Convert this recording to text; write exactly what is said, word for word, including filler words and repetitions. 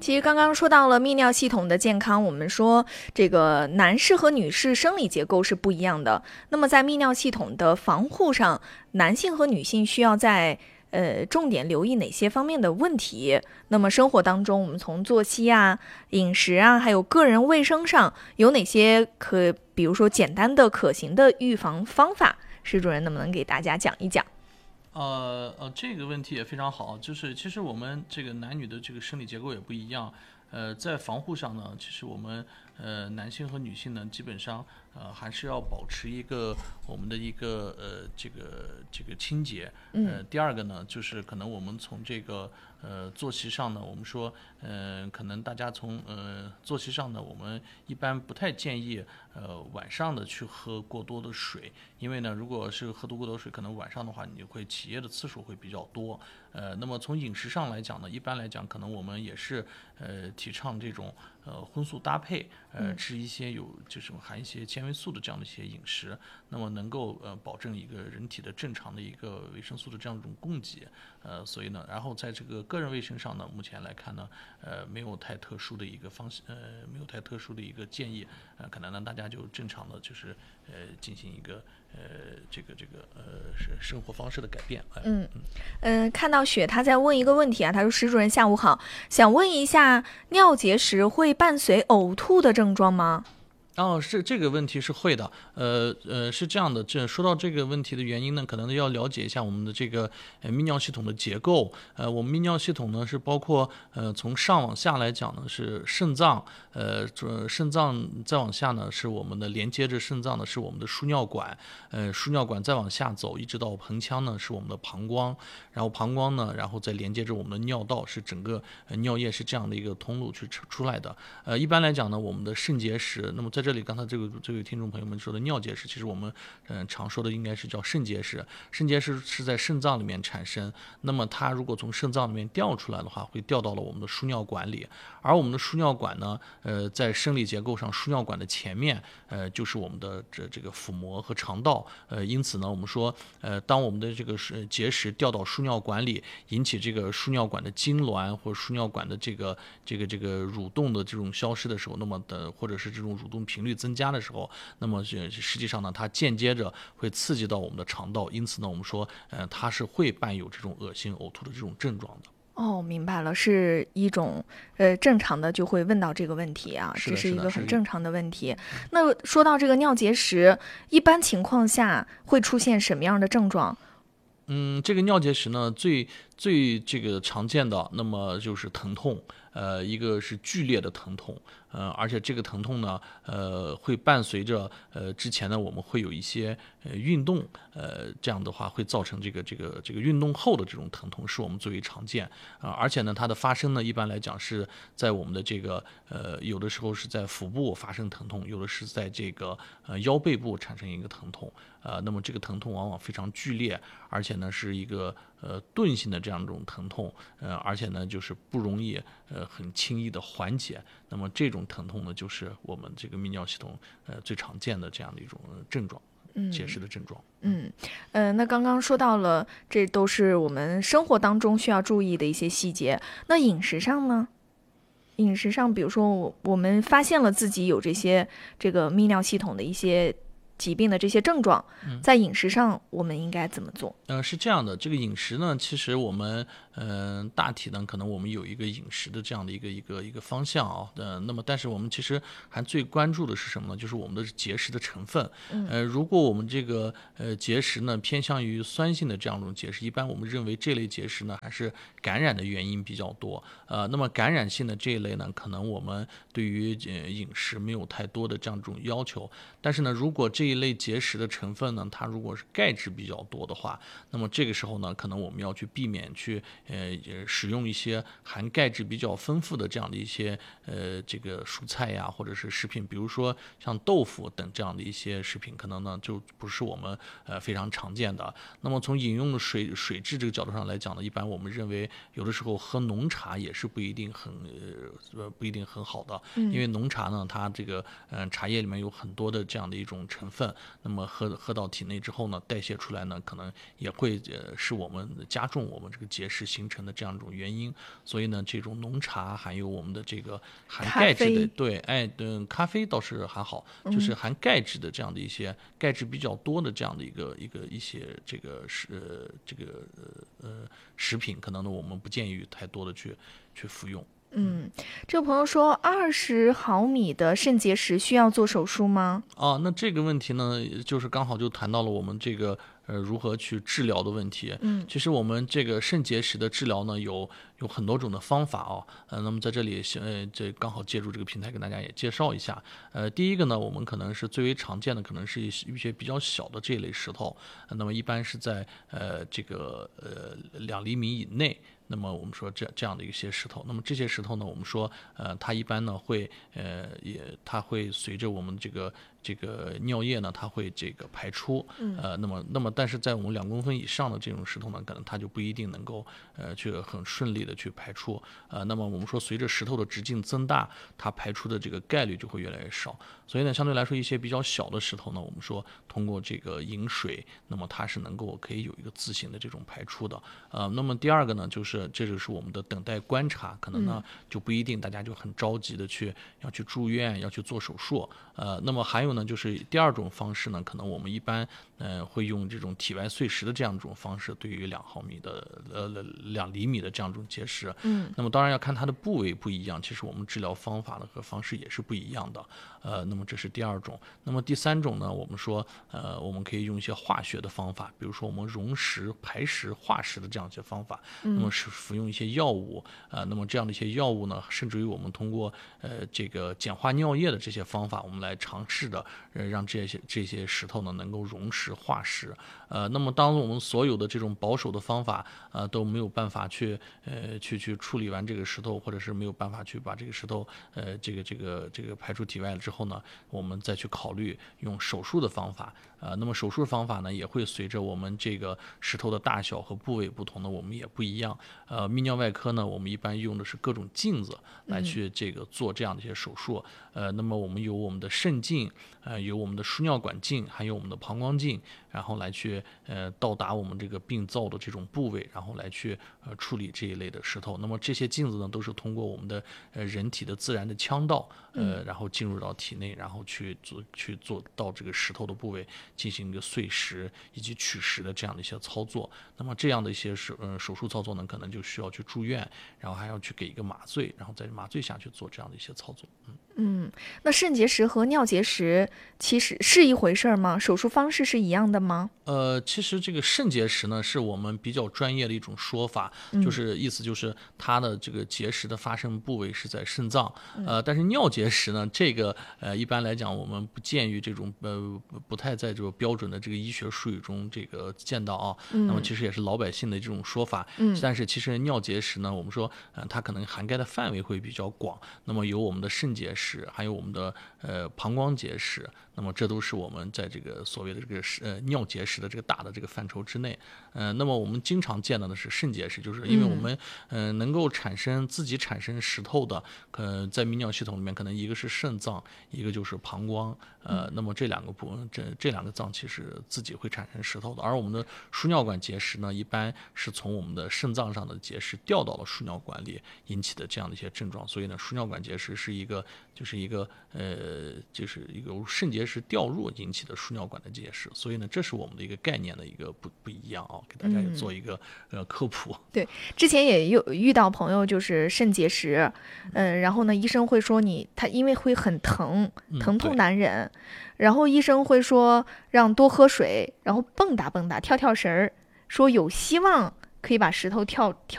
其实刚刚说到了泌尿系统的健康，我们说这个男士和女士生理结构是不一样的。那么在泌尿系统的防护上，男性和女性需要在呃重点留意哪些方面的问题？那么生活当中，我们从作息啊、饮食啊，还有个人卫生上，有哪些可，比如说简单的可行的预防方法？施主任能不能给大家讲一讲？ 呃呃，这个问题也非常好，就是其实我们这个男女的这个生理结构也不一样，呃，在防护上呢，其实我们呃男性和女性呢，基本上呃还是要保持一个我们的一个呃这个这个清洁，呃，第二个呢，就是可能我们从这个呃作息上呢，我们说，呃，可能大家从呃作息上呢，我们一般不太建议呃晚上的去喝过多的水，因为呢，如果是喝多过多水，可能晚上的话你会起夜的次数会比较多。呃，那么从饮食上来讲呢，一般来讲，可能我们也是呃提倡这种呃荤素搭配，呃吃一些有就是含一些纤维素的这样的一些饮食，那么能够呃保证一个人体的正常的一个维生素的这样一种供给。呃，所以呢，然后在这个个人卫生上呢，目前来看呢，呃，没有太特殊的一个方向，呃，没有太特殊的一个建议，呃，可能呢大家就正常的就是呃进行一个呃这个这个呃是生活方式的改变。呃、 嗯嗯、呃，看到雪他在问一个问题啊，他说：“石主任下午好，想问一下，尿结石会伴随呕吐的症状吗？” 哦，是这个问题是会的，呃呃，是这样的。这说到这个问题的原因呢，可能要了解一下我们的这个呃泌尿系统的结构。呃，我们泌尿系统呢是包括呃从上往下来讲呢是肾脏，呃，肾脏再往下呢是我们的连接着肾脏的是我们的输尿管，呃，输尿管再往下走一直到盆腔呢是我们的膀胱，然后膀胱呢，然后再连接着我们的尿道，是整个呃尿液是这样的一个通路去出来的。呃，一般来讲呢，我们的肾结石，那么在这里，刚才这个这位听众朋友们说的尿结石，其实我们嗯、呃、常说的应该是叫肾结石。肾结石是在肾脏里面产生，那么它如果从肾脏里面掉出来的话，会掉到了我们的输尿管里。而我们的输尿管呢，呃，在生理结构上，输尿管的前面，呃，就是我们的这这个腹膜和肠道。呃，因此呢，我们说，呃，当我们的这个结石掉到输尿管里，引起这个输尿管的痉挛或者输尿管的这个这个这个蠕动的这种消失的时候，那么的或者是这种蠕动频率增加的时候，那么实际上呢，它间接着会刺激到我们的肠道，因此呢，我们说，呃，它是会伴有这种恶心、呕吐的这种症状的。 哦，明白了，是一种呃正常的就会问到这个问题啊，这是一个很正常的问题。那说到这个尿结石，一般情况下会出现什么样的症状？ 嗯，这个尿结石呢，最最这个常见的，那么就是疼痛，呃，一个是剧烈的疼痛，呃，而且这个疼痛呢，呃，会伴随着呃之前呢，我们会有一些呃运动，呃，这样的话会造成这个这个这个运动后的这种疼痛，是我们最为常见啊、呃，而且呢，它的发生呢，一般来讲是在我们的这个呃，有的时候是在腹部发生疼痛，有的是在这个呃腰背部产生一个疼痛，呃，那么这个疼痛往往非常剧烈，而且呢是一个呃钝性的这样一种疼痛，呃，而且呢就是不容易呃很轻易的缓解。那么这种疼痛呢，就是我们这个泌尿系统呃最常见的这样的一种症状，结石的症状。 嗯，呃，那刚刚说到了，这都是我们生活当中需要注意的一些细节。那饮食上呢？饮食上，比如说我们发现了自己有这些这个泌尿系统的一些疾病的这些症状，在饮食上我们应该怎么做？ 呃，是这样的，这个饮食呢，其实我们嗯、呃、大体呢，可能我们有一个饮食的这样的一个一个一个方向啊，呃，那么但是我们其实还最关注的是什么呢？就是我们的结石的成分。呃，如果我们这个呃结石呢偏向于酸性的这样一种结石，一般我们认为这类结石呢还是感染的原因比较多。呃，那么感染性的这一类呢，可能我们对于呃饮食没有太多的这样一种要求，但是呢，如果这一类结石的成分呢，它如果是钙质比较多的话，那么这个时候呢，可能我们要去避免去呃使用一些含钙质比较丰富的这样的一些呃这个蔬菜呀，或者是食品，比如说像豆腐等这样的一些食品，可能呢就不是我们呃非常常见的。那么从饮用的水水质这个角度上来讲呢，一般我们认为有的时候喝浓茶也是不一定很呃不一定很好的，因为浓茶呢，它这个嗯、呃、茶叶里面有很多的这样的一种成分，那么喝喝到体内之后呢，代谢出来呢，可能也会呃使我们加重我们这个结石形成的这样一种原因。所以呢，这种浓茶还有我们的这个含钙质的，对，哎，嗯，咖啡倒是还好，就是含钙质的这样的一些、嗯、钙质比较多的这样的一个一个一些这个是、呃、这个呃呃食品，可能呢我们不建议太多的去去服用。 嗯，这个朋友说，二十毫米的肾结石需要做手术吗？ 啊，那这个问题呢，就是刚好就谈到了我们这个呃如何去治疗的问题。 嗯， 其实我们这个肾结石的治疗呢，有有很多种的方法哦。呃，那么在这里，呃，这刚好借助这个平台跟大家也介绍一下。呃，第一个呢，我们可能是最为常见的，可能是一些一些比较小的这一类石头。呃、那么一般是在呃这个呃两厘米以内。那么我们说这这样的一些石头，那么这些石头呢，我们说，呃，它一般呢会，呃，也它会随着我们这个这个尿液呢，它会这个排出，呃，那么那么但是在我们两公分以上的这种石头呢，可能它就不一定能够，呃，去很顺利的去排出，呃，那么我们说随着石头的直径增大，它排出的这个概率就会越来越少，所以呢，相对来说一些比较小的石头呢，我们说通过这个饮水，那么它是能够可以有一个自行的这种排出的，呃，那么第二个呢，就是。这就是我们的等待观察，可能呢就不一定大家就很着急的去要去住院要去做手术，呃，那么还有呢就是第二种方式呢，可能我们一般呃会用这种体外碎石的这样一种方式，对于两毫米的呃两厘米的这样一种结石， 嗯， 那么当然要看它的部位不一样，其实我们治疗方法呢和方式也是不一样的，呃，那么这是第二种，那么第三种呢，我们说呃我们可以用一些化学的方法，比如说我们溶石、排石、化石的这样一些方法，那么是服用一些药物，呃，那么这样的一些药物呢，甚至于我们通过呃这个简化尿液的这些方法，我们来尝试的，呃，让这些这些石头呢能够溶石化石，呃，那么当我们所有的这种保守的方法，呃，都没有办法去呃去去处理完这个石头，或者是没有办法去把这个石头呃这个这个这个排出体外了之后呢，我们再去考虑用手术的方法，呃，那么手术的方法呢也会随着我们这个石头的大小和部位不同的，我们也不一样，呃。泌尿外科呢，我们一般用的是各种镜子来去这个做这样的一些手术。嗯、呃，那么我们有我们的肾镜，呃，有我们的输尿管镜，还有我们的膀胱镜，然后来去呃到达我们这个病灶的这种部位，然后来去呃处理这一类的石头。那么这些镜子呢，都是通过我们的呃人体的自然的腔道，呃，然后进入到体内，然后去做去做到这个石头的部位进行一个碎石以及取石的这样的一些操作。那么这样的一些手呃手术操作呢，可能就需要。要去住院，然后还要去给一个麻醉，然后在麻醉下去做这样的一些操作。嗯嗯，那肾结石和尿结石其实是一回事吗？手术方式是一样的吗？ 呃，其实这个肾结石呢，是我们比较专业的一种说法， 嗯、 就是意思就是它的这个结石的发生部位是在肾脏，呃，但是尿结石呢，这个呃一般来讲我们不见于这种呃不太在这个标准的这个医学术语中这个见到啊， 嗯、 那么其实也是老百姓的这种说法， 嗯， 但是其实尿结石呢，我们说呃它可能涵盖的范围会比较广，那么有我们的肾结石，还有我们的呃膀胱结石，那么这都是我们在这个所谓的这个呃尿结石的这个大的这个范畴之内，呃，那么我们经常见到的是肾结石，就是因为我们嗯、呃、能够产生自己产生石头的，呃，在泌尿系统里面可能一个是肾脏，一个就是膀胱，呃，那么这两个部这这两个脏器是自己会产生石头的，而我们的输尿管结石呢，一般是从我们的肾脏上的结石掉到了输尿管里引起的这样的一些症状，所以呢，输尿管结石是一个就是一个呃就是一个肾结石掉入引起的输尿管的结石，所以呢，这是我们的一个概念的一个不不一样啊，给大家也做一个、嗯、呃科普。 对，之前也有遇到朋友就是肾结石，嗯、呃，然后呢，医生会说你他因为会很疼，疼痛难忍，嗯、然后医生会说让多喝水，然后蹦跶蹦跶跳跳绳儿，说有希望可以把石头跳跳。